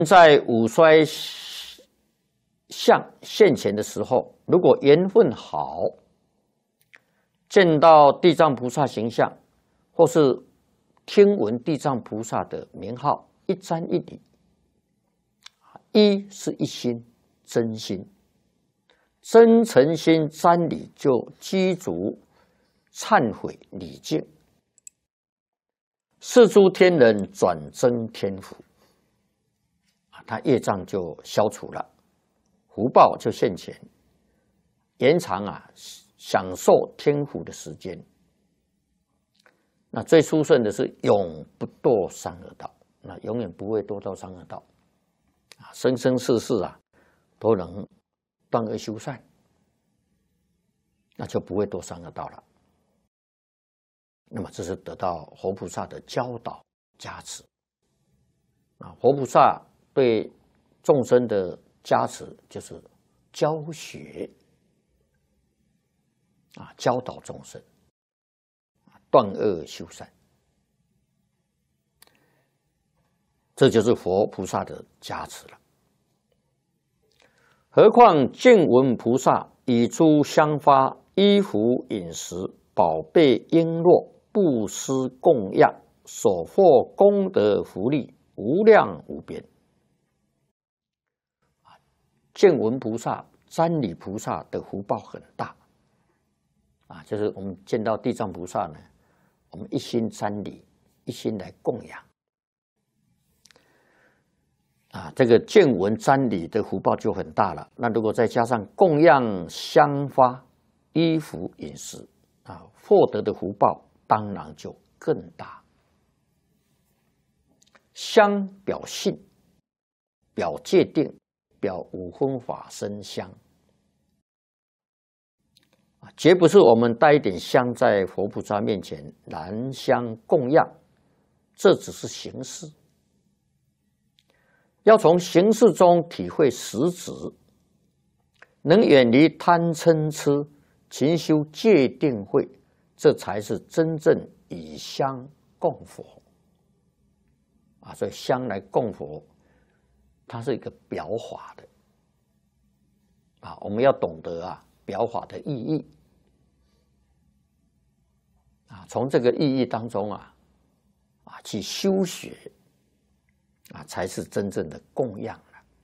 在五衰相现前的时候，如果缘分好，见到地藏菩萨形象，或是听闻地藏菩萨的名号，一瞻一礼，一是一心真心，真诚心瞻礼就积足忏悔礼敬，是诸天人转增天福，他业障就消除了，福报就现前，延长享受天福的时间。那最殊胜的是永不堕三恶道，那永远不会堕到三恶道，生生世世都能断恶修善，那就不会堕三恶道了。那么这是得到活菩萨的教导加持，活菩萨对众生的加持就是教学，教导众生断恶修善，这就是佛菩萨的加持了。何况见闻菩萨以诸香花、衣服、饮食、宝贝、璎珞、布施供养，所获功德福利无量无边。见闻菩萨、瞻礼菩萨的福报很大就是我们见到地藏菩萨呢，我们一心瞻礼，一心来供养这个见闻瞻礼的福报就很大了。那如果再加上供养香花、衣服、饮食获得的福报当然就更大。香表信，表戒定，表五分法身香绝不是我们带一点香在佛菩萨面前燃香供养，这只是形式。要从形式中体会实质，能远离贪嗔痴，勤修戒定慧，这才是真正以香供佛所以香来供佛，它是一个表法的我们要懂得表法的意义从这个意义当中去修学才是真正的供养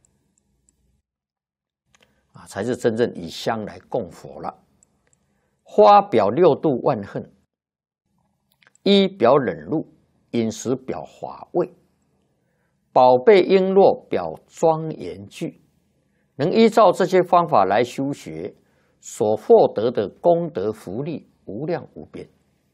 了才是真正以香来供佛了。花表六度万恨，衣表忍辱，饮食表华味，宝贝璎珞表庄严具。能依照这些方法来修学，所获得的功德福利无量无边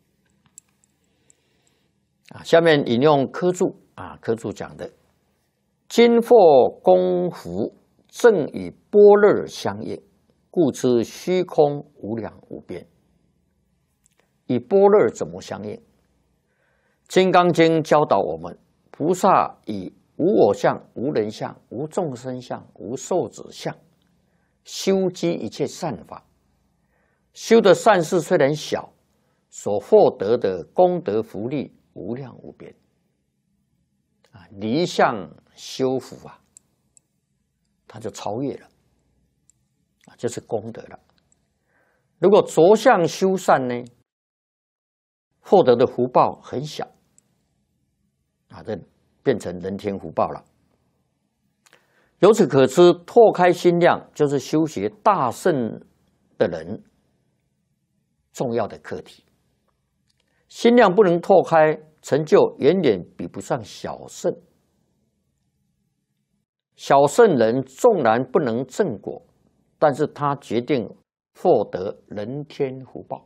下面引用科注科注讲的，今获功福正与般若相应，故知虚空无量无边。与般若怎么相应？金刚经教导我们，菩萨以无我相、无人相、无众生相、无寿者相，修积一切善法。修的善事虽然小，所获得的功德福利无量无边离相修福它就超越了就是功德了。如果着相修善呢，获得的福报很小这变成人天福报了。由此可知，拓开心量就是修学大圣的人重要的课题。心量不能拓开，成就远远比不上小圣。小圣人纵然不能正果，但是他决定获得人天福报。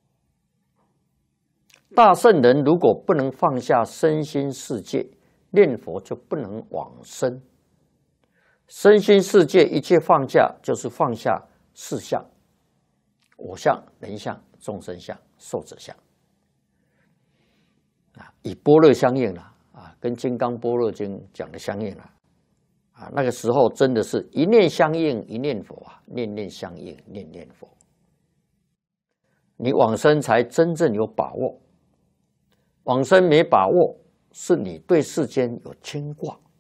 大圣人如果不能放下身心世界，念佛就不能往生。身心世界一切放下，就是放下四相：我相、人相、众生相、寿者相以般若相应了跟《金刚般若经》讲的相应了那个时候真的是一念相应一念佛念念相应念念佛，你往生才真正有把握。往生没把握，是你对世间有牵挂。